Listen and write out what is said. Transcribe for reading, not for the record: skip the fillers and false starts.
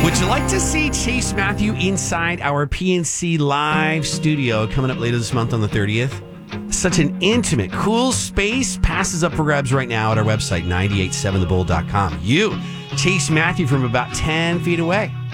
Would you like to see Chase Matthew inside our PNC Live studio coming up later this month on the 30th? Such an intimate, cool space. Passes up for grabs right now at our website, 987thebull.com. You, Chase Matthew, from about 10 feet away.